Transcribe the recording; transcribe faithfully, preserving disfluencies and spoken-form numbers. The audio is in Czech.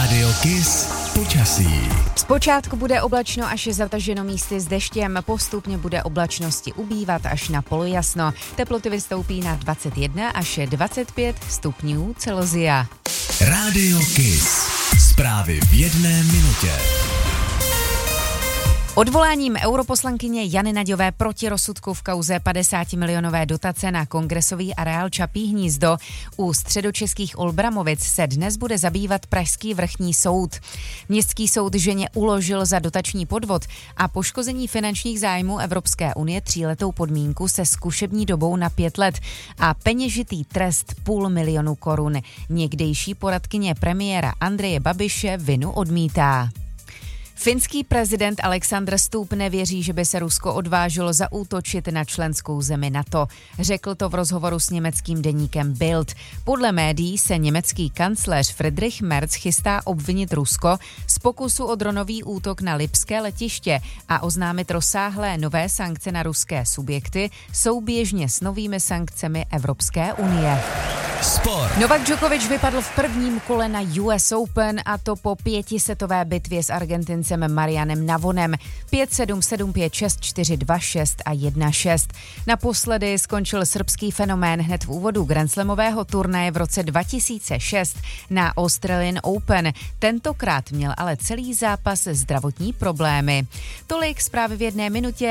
Rádio Kiss počasí. Zpočátku bude oblačno až zataženo místy s deštěm, postupně bude oblačnosti ubývat až na polojasno. Teploty vystoupí na dvacet jedna až dvacet pět stupňů Celsia. Rádio Kiss. Zprávy v jedné minutě. Odvoláním europoslankyně Jany Naďové proti rozsudku v kauze padesátimilionové dotace na kongresový areál Čapí hnízdo u středočeských Olbramovic se dnes bude zabývat pražský vrchní soud. Městský soud ženě uložil za dotační podvod a poškození finančních zájmů Evropské unie tříletou podmínku se zkušební dobou na pět let a peněžitý trest půl milionu korun. Někdejší poradkyně premiéra Andreje Babiše vinu odmítá. Finský prezident Alexander Stubb nevěří, že by se Rusko odvážilo zaútočit na členskou zemi NATO. Řekl to v rozhovoru s německým deníkem Bild. Podle médií se německý kancléř Friedrich Merz chystá obvinit Rusko z pokusu o dronový útok na lipské letiště a oznámit rozsáhlé nové sankce na ruské subjekty souběžně s novými sankcemi Evropské unie. Sport. Novak Djokovic vypadl v prvním kole na U S Open a to po pětisetové bitvě s Argentincem Marianem Navonem pět sedm, sedm pět, šest čtyři, dva šest a jedna šest. Naposledy skončil srbský fenomén hned v úvodu grandslamového turnaje v roce dva tisíce šest na Australian Open. Tentokrát měl ale celý zápas zdravotní problémy. Tolik zprávy v jedné minutě.